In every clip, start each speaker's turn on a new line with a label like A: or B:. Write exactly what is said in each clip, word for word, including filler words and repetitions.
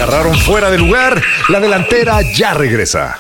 A: agarraron fuera de lugar. La delantera ya regresa.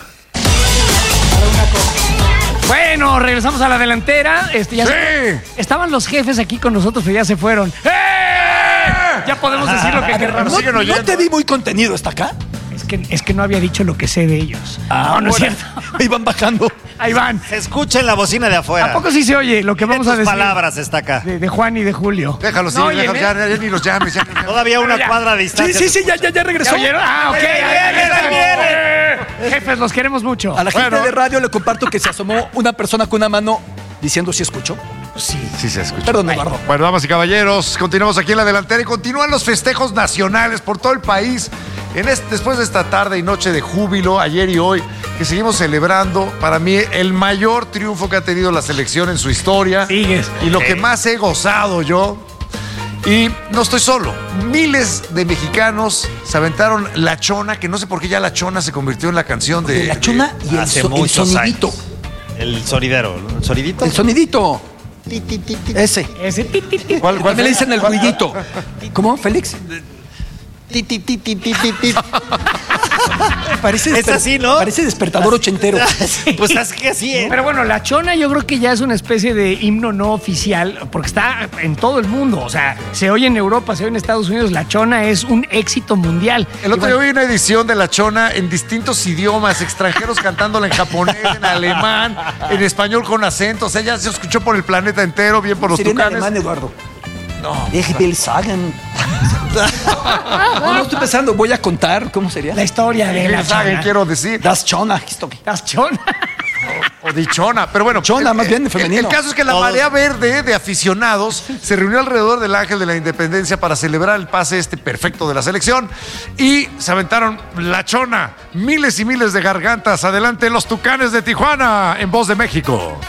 B: Bueno, regresamos a la delantera. Este, ya
A: ¡Sí!
B: se, estaban los jefes aquí con nosotros, pero ya se fueron. ¡Eh! Ya podemos decir lo que queramos.
C: ¿No, ¿No te vi muy contenido hasta acá?
B: Es que, es que no había dicho lo que sé de ellos.
C: Ah,
B: no, no es
C: bueno.
B: cierto.
C: Iban bajando.
B: Ahí van.
D: Se escucha en la bocina de afuera.
B: ¿A poco sí se oye lo que
D: De
B: vamos a
D: tus
B: decir?
D: palabras está acá.
B: De, de Juan y de Julio.
A: Déjalos
B: No
A: ir,
B: oyen,
A: déjalos,
B: ¿eh?
A: ya, ya ni los llames. Ya, ya.
D: Todavía una
B: Ya.
D: cuadra de
C: Sí,
D: distancia.
C: sí, sí, ya, ya, ya regresó.
B: ¿Ya oyeron? Ah, ok.
D: Ahí viene, ahí viene.
B: Jefes, los queremos mucho.
C: A la gente
A: Bueno.
C: de radio le comparto que se asomó una persona con una mano diciendo si escuchó.
B: Sí.
A: Sí se escucha.
C: Perdón, Eduardo.
A: Bueno, damas y caballeros, continuamos aquí en la delantera y continúan los festejos nacionales por todo el país. En este, después de esta tarde y noche de júbilo, ayer y hoy, que seguimos celebrando, para mí, el mayor triunfo que ha tenido la selección en su historia.
B: Sigues.
A: Y lo que más he gozado yo. Y no estoy solo. Miles de mexicanos se aventaron La Chona, que no sé por qué ya La Chona se convirtió en la canción de...
C: La chona y el,
D: Hace
C: so- el
D: muchos
C: sonidito.
D: años. El sonidero. ¿El sonidito?
C: El sonidito.
D: Ti, ti, ti, ti.
C: Ese.
B: Ese ti, ti, ti.
A: ¿Cuál, cuál
C: También le
A: fue?
C: dicen el
A: ¿Cuál?
C: ruidito. ¿Cómo, Félix?
D: Ti, ti, ti, ti, ti, ti, ti.
C: Parece
D: Es
C: desper-
D: así, ¿no?
C: Parece despertador ochentero.
D: Pues es que así, ¿eh?
B: Pero bueno, la chona yo creo que ya es una especie de himno no oficial, porque está en todo el mundo. O sea, se oye en Europa, se oye en Estados Unidos. La chona es un éxito mundial.
A: El otro día vi una edición de La Chona en distintos idiomas, extranjeros cantándola en japonés, en alemán, en español con acento. O sea, ya se escuchó por el planeta entero, bien por los
C: Sería en
A: tucanes.
C: alemán, Eduardo. No. Ich will sagen. No, no estoy pensando. Voy a contar. ¿Cómo sería?
B: La historia de la
A: Saben,
B: chona.
A: quiero decir.
C: Das Chona. Esto que-
B: Las chona.
A: O dichona, pero bueno.
C: Chona,
A: el-
C: más bien
A: el-
C: femenino.
A: El caso es que la
D: Todos.
A: marea verde de aficionados se reunió alrededor del Ángel de la Independencia para celebrar el pase este perfecto de la selección y se aventaron La Chona. Miles y miles de gargantas. Adelante los Tucanes de Tijuana en Voz de México.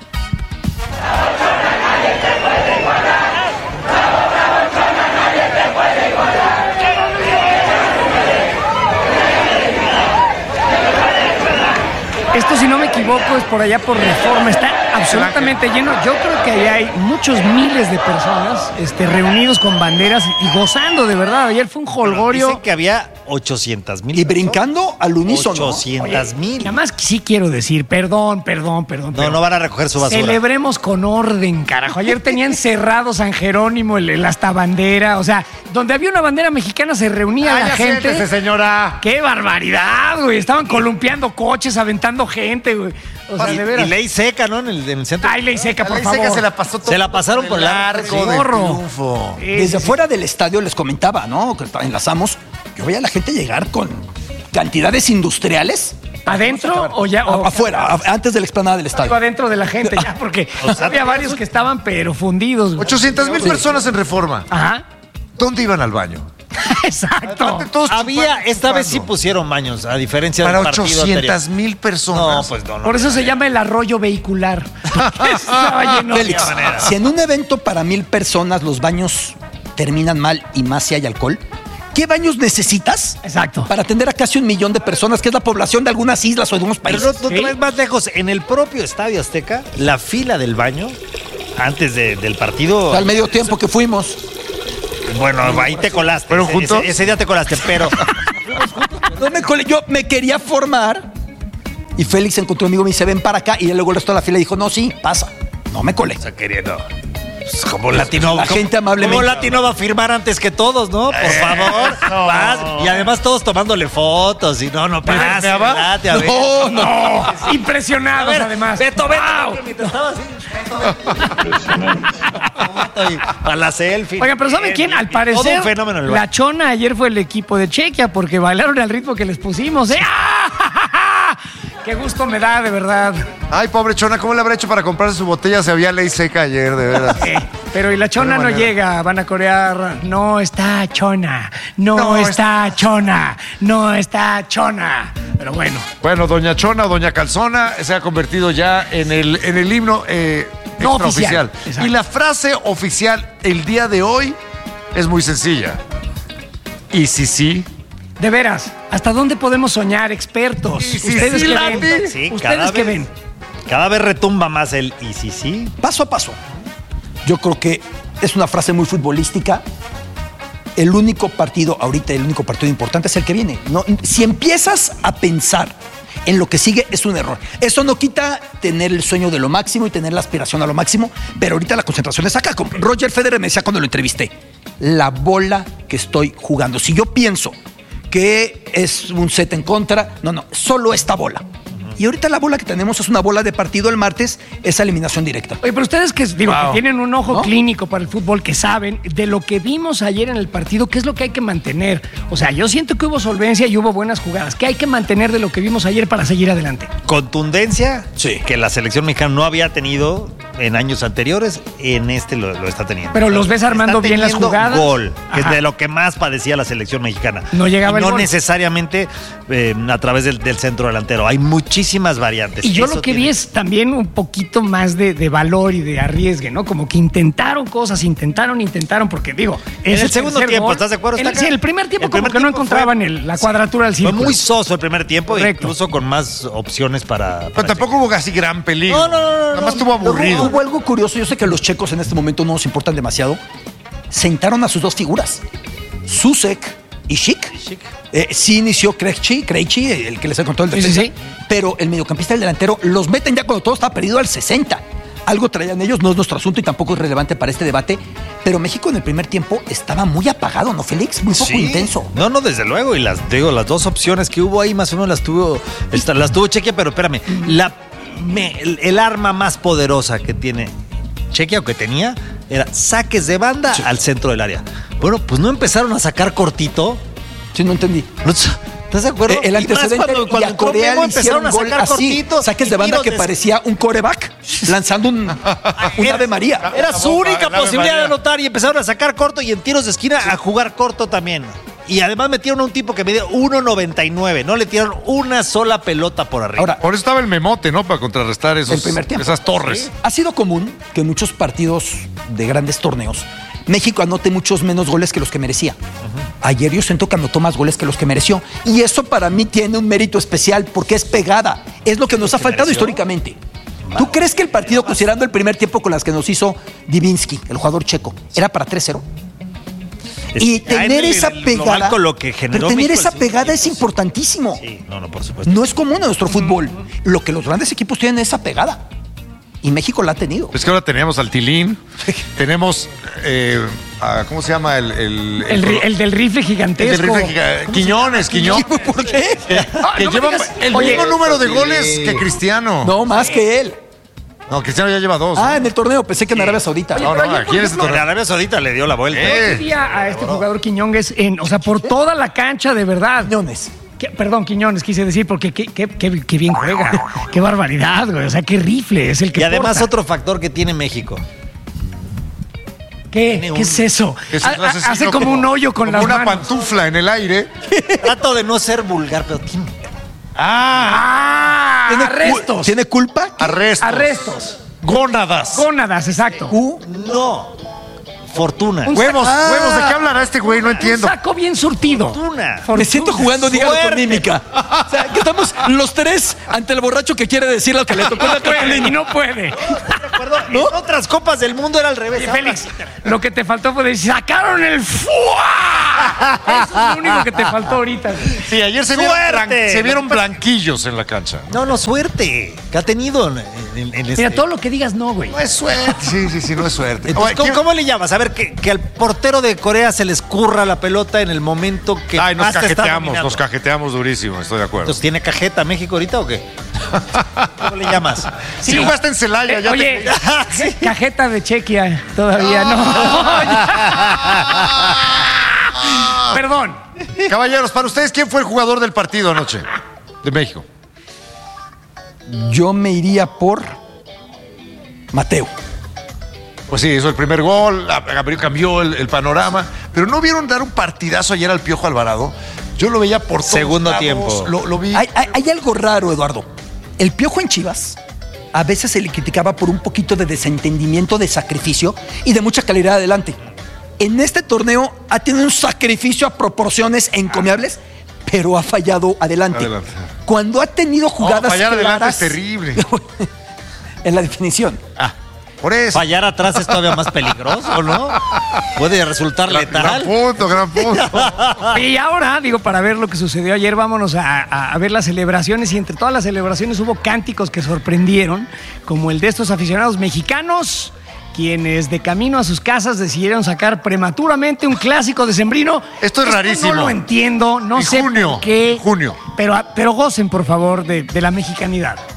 B: Esto, si no me equivoco, es por allá por Reforma. Está absolutamente lleno. Yo creo que ahí hay muchos miles de personas este, reunidos con banderas y gozando, de verdad. Ayer fue un jolgorio.
D: Dicen que había ochocientas mil.
C: Y brincando al unísono.
D: ochocientas mil.
B: Nada más que sí quiero decir, perdón, perdón, perdón.
D: No,
B: pero
D: no van a recoger su basura.
B: celebremos con orden, carajo. Ayer tenían cerrado San Jerónimo, el, el hasta bandera. O sea, donde había una bandera mexicana se reunía
A: Ah,
B: la
A: ya
B: gente.
A: siéntese, señora.
B: ¡Qué barbaridad, güey! Estaban columpiando coches, aventando gente, güey. O sea,
D: Y,
B: de
D: y
B: veras.
D: ley seca, ¿no? En el, en el centro.
B: Ay, ley seca,
A: La
B: por
A: ley
B: favor.
A: seca se la pasó todo
D: Se la pasaron por el
A: arco
B: arco.
A: de
B: Zorro.
A: triunfo.
B: Sí,
C: Desde
B: sí, sí.
C: fuera del estadio les comentaba, ¿no? Que enlazamos. Yo veía a la gente llegar con cantidades industriales.
B: ¿Adentro o ya? O,
C: A- afuera, a- antes de la explanada del
B: Digo,
C: estadio.
B: adentro de la gente ya, porque había varios que estaban pero fundidos. güey.
A: ochocientas mil
C: Sí.
A: personas en Reforma.
B: Ajá.
A: ¿Dónde iban al baño?
B: Exacto.
A: Aparte, todos
D: Había,
A: chupando,
D: esta vez sí
A: chupando.
D: pusieron baños, a diferencia
A: Para
D: del partido
A: ochocientas
D: anterior.
A: mil personas.
D: No, pues no, no.
B: Por eso se llama el arroyo vehicular. Porque estaba lleno.
C: Félix, si en un evento para mil personas los baños terminan mal y más si hay alcohol, ¿qué baños necesitas
B: Exacto.
C: para atender a casi un millón de personas, que es la población de algunas islas o de algunos
D: Pero
C: países?
D: no, no te
B: Sí.
D: vayas más lejos. En el propio Estadio Azteca, la fila del baño, antes de- del partido.
C: Al medio tiempo que fuimos.
D: Bueno, ahí te colaste.
A: ¿Fueron
D: Ese-
A: juntos?
D: Ese, ese día te colaste, pero.
C: No me colé, yo me quería formar y Félix encontró un amigo y me dice, ven para acá. Y luego el resto de la fila dijo, no, sí, pasa. No me colé.
D: O sea, queriendo. Pues, como latino.
C: la
D: como-
C: gente amablemente.
D: Como latino va a firmar antes que todos, ¿no? Por favor.
A: no.
D: Vas. Y además todos tomándole fotos. Y no, no pasa.
A: ¿Meaba?
D: date, a ver.
C: No, no.
B: No, impresionados además.
D: Beto, Beto,
B: ¡Wow!
D: Beto, mientras estaba así. Foto y para la selfie.
B: Oigan, pero ¿saben quién? Al
D: Todo
B: parecer,
D: un fenómeno en el
B: la
D: baño.
B: chona ayer fue el equipo de Chequia porque bailaron al ritmo que les pusimos. ¿eh? ¡Ah! ¡Qué gusto me da, de verdad!
A: Ay, pobre Chona, ¿cómo le habrá hecho para comprarse su botella si había ley seca ayer, de veras?
B: Eh, pero y la chona
A: De
B: no
A: manera.
B: llega, van a corear. No está chona, no,
A: No
B: está chona, no está chona. Pero bueno,
A: Bueno, Doña Chona o Doña Calzona se ha convertido ya en el, en el himno eh,
B: No
A: extraoficial.
B: oficial, exacto.
A: Y la frase oficial el día de hoy es muy sencilla. Y si sí,
B: de veras, ¿hasta dónde podemos soñar, expertos?
A: Y si
B: Ustedes
A: sí
B: que
A: late.
B: ven,
D: Sí,
B: ustedes
D: cada
B: que
D: vez-
B: ven.
D: Cada vez retumba más el y sí, sí.
C: Paso a paso. Yo creo que es una frase muy futbolística. el único partido, ahorita el único partido importante es el que viene. No, si empiezas a pensar en lo que sigue, es un error. Eso no quita tener el sueño de lo máximo y tener la aspiración a lo máximo, pero ahorita la concentración es acá. Como Roger Federer me decía cuando lo entrevisté, la bola que estoy jugando. Si yo pienso que es un set en contra, no, no, solo esta bola. Y ahorita la bola que tenemos es una bola de partido el martes, esa eliminación directa.
B: Oye, pero ustedes que, digo,
A: Wow.
B: que tienen un ojo
C: ¿No?
B: clínico para el fútbol, que saben de lo que vimos ayer en el partido, qué es lo que hay que mantener. O sea, yo siento que hubo solvencia y hubo buenas jugadas. ¿Qué hay que mantener de lo que vimos ayer para seguir adelante?
D: Contundencia
C: Sí.
D: que la selección mexicana no había tenido en años anteriores, en este lo, lo está teniendo.
B: Pero los ves armando
D: Está
B: bien las
D: teniendo
B: jugadas.
D: Gol, que es
B: Ajá.
D: de lo que más padecía la selección mexicana.
B: No llegaba
D: Y
B: el
D: no
B: gol.
D: necesariamente eh, a través del, del centro delantero. Hay muchísimas variantes.
B: Y yo
D: Eso
B: lo que vi
D: tiene-
B: es también un poquito más de, de valor y de arriesgue, ¿no? Como que intentaron cosas, intentaron, intentaron, porque digo,
D: En
B: es
D: el segundo
B: tercer
D: tiempo,
B: gol.
D: ¿estás de acuerdo?
B: En el,
D: Está
B: sí,
D: acá.
B: el primer tiempo
D: El
B: como
D: primer
B: que no
D: tiempo
B: encontraban
D: fue-
B: el- la cuadratura del
D: Fue
B: círculo.
D: muy soso el primer tiempo,
B: Correcto.
D: incluso con más opciones para.
A: Pero
D: para
A: tampoco hubo así gran peligro.
D: No, no, no, no,
A: Nada más
D: no.
A: estuvo aburrido.
C: Hubo algo curioso, yo sé que los checos en este momento no nos importan demasiado. Sentaron a sus dos figuras, Susek y Schick.
D: Schick.
C: Eh, sí inició Krejci, Krejci, el que les ha contado el
B: Sí,
C: defensa.
B: sí, sí.
C: Pero el mediocampista y el delantero los meten ya cuando todo está perdido al sesenta. Algo traían ellos, no es nuestro asunto y tampoco es relevante para este debate. Pero México en el primer tiempo estaba muy apagado, ¿no, Félix? Muy poco
D: Sí.
C: intenso.
D: No, no, desde luego. Y las digo, las dos opciones que hubo ahí más o menos las tuvo, esta- las tuvo Chequia, pero espérame, la, me- el, el arma más poderosa que tiene Chequia o que tenía era saques de banda al centro del área. Bueno, pues no empezaron a sacar cortito.
C: Sí, no entendí.
D: ¿No? ¿Estás de acuerdo?
C: Eh, el
D: Y más
C: antecedente
D: cuando,
C: y
D: cuando
C: a
D: entró
C: Corea
D: Memo,
C: le hicieron
D: empezaron a
C: gol
D: sacar
C: así,
D: cortitos.
C: saques
D: y
C: de banda
D: tiros
C: que
D: de-
C: parecía un coreback lanzando un, un Ave María.
D: Era su
A: Como
D: única
A: el Ave
D: posibilidad
A: María.
D: de anotar y empezaron a sacar corto y en tiros de esquina a jugar corto también. Y además metieron a un tipo que medía uno noventa y nueve. No le tiraron una sola pelota por arriba.
C: Ahora,
A: Por eso estaba el memote, ¿no? Para contrarrestar esos,
C: el primer tiempo.
A: esas torres.
C: Ha sido común que en muchos partidos de grandes torneos México anote muchos menos goles que los que merecía. Ayer yo siento que anotó más goles que los que mereció. Y eso para mí tiene un mérito especial porque es pegada. Es lo que nos ha faltado
D: mereció?
C: históricamente. ¿Tú crees que el partido, considerando el primer tiempo con las que nos hizo Divinsky, el jugador checo, era para tres cero?
D: Es-
C: Y
D: ah, en
C: tener
D: el-
C: esa
D: en el global
C: pegada,
D: con lo que generó
C: pero tener
D: México
C: esa
D: el segundo
C: pegada es
D: tiempo, sí.
C: importantísimo.
D: Sí, no, no, por supuesto.
C: No es común en nuestro fútbol. Lo que los grandes equipos tienen es esa pegada. Y México la ha tenido.
A: Es que ahora teníamos al Tilín, tenemos, eh, a- ¿cómo se llama? El, el,
B: El, ri- el del rifle
A: el
B: gigantesco.
A: del rifle giga- Quiñones, Quiñones.
C: ¿Por qué?
A: Que,
B: Ah,
A: que
B: no me
A: lleva
B: digas.
A: el
B: Oye,
A: mismo número de goles que Cristiano. No,
C: No, más que él.
A: Cristiano ya lleva dos.
C: Ah, en el torneo. Pensé que en Arabia Saudita.
B: Oye,
A: no,
B: pero
A: no,
B: ayer, por
A: aquí en este
B: ejemplo,
D: En
A: torneo.
D: Arabia Saudita le dio la vuelta.
A: Eh.
B: Yo quería a este jugador Quiñones, en, o sea, por toda la cancha, de verdad.
C: Quiñones.
B: ¿Qué? Perdón, Quiñones, quise decir, porque qué, qué- qué- qué bien juega. Qué barbaridad, güey. O sea, qué rifle es el que
D: Y además
B: porta.
D: otro factor que tiene México.
B: ¿Qué?
D: tiene
B: ¿Qué
D: un-
B: es eso?
A: Que se
B: Ha-
A: hace
B: ha-
A: así,
B: hace
A: ¿no?
B: como un hoyo con
A: como
B: las
A: una
B: manos.
A: pantufla en el aire.
D: Trato de no ser vulgar, pero tiene.
A: Ah,
B: ¡Ah!
C: ¿Tiene,
B: Arrestos.
C: ¿Tiene culpa?
A: arrestos.
B: Arrestos.
A: Gónadas.
B: Gónadas, exacto.
C: Q.
D: No. Fortuna.
B: Un
A: Huevos,
C: Ah.
A: huevos. ¿De qué hablará este güey? No
B: Un
A: entiendo.
B: saco bien surtido.
D: Fortuna.
C: Me siento jugando, dígalo con
D: Suerte.
C: mímica. O sea, que estamos los tres ante el borracho que quiere decir lo que le tocó en la
B: No puede, y
C: cartulina.
B: no puede.
D: ¿De acuerdo? En otras copas del mundo era al revés.
B: Oye, Félix, lo que te faltó fue decir, sacaron el ¡fua! Eso es lo único que te faltó ahorita.
A: Sí, ayer se vieron,
D: ¡Suerte!
A: blan- se vieron blanquillos en la cancha.
D: No, no, suerte. Que ha tenido en, en- en este.
B: Mira, todo lo que digas no, güey.
A: No es suerte. Sí, sí, sí, no es suerte.
D: Entonces,
A: Oye,
D: ¿cómo,
A: ¿quién-
D: cómo le llamas? A ver, que, que al portero de Corea se le escurra la pelota en el momento que
A: Ay, nos
D: más te está
A: cajeteamos,
D: dominando.
A: nos cajeteamos durísimo, estoy de acuerdo.
D: Entonces, ¿tiene cajeta México ahorita o qué? ¿Cómo le llamas?
A: Si jugaste en Celaya,
B: Eh,
A: ya
B: oye,
A: te...
B: cajeta de Chequia, todavía no. Perdón.
A: Caballeros, para ustedes, ¿quién fue el jugador del partido anoche? De México.
C: Yo me iría por Mateo.
A: Pues sí, hizo el primer gol, Gabriel cambió el, el panorama, pero ¿no vieron dar un partidazo ayer al Piojo Alvarado? Yo lo veía por todos
D: Segundo
A: lados,
D: tiempo.
A: Lo, lo vi.
C: Hay, hay- hay algo raro, Eduardo. El Piojo en Chivas a veces se le criticaba por un poquito de desentendimiento, de sacrificio y de mucha calidad adelante. En este torneo ha tenido un sacrificio a proporciones encomiables, pero ha fallado adelante.
A: Adelante.
C: Cuando ha tenido jugadas
A: fallar adelante
C: claras,
A: es terrible.
C: en la definición.
A: Ah. Por eso.
D: Fallar atrás es todavía más peligroso, ¿no? Puede resultar
A: Gran,
D: letal.
A: gran punto, gran punto.
B: Y ahora, digo, para ver lo que sucedió ayer, vámonos a, a- a ver las celebraciones. Y entre todas las celebraciones hubo cánticos que sorprendieron, como el de estos aficionados mexicanos, quienes de camino a sus casas decidieron sacar prematuramente un clásico decembrino.
A: Esto es rarísimo.
B: No lo entiendo, no
A: Y
B: sé
A: junio,
B: por qué.
A: junio.
B: Pero, pero gocen, por favor, de, de la mexicanidad.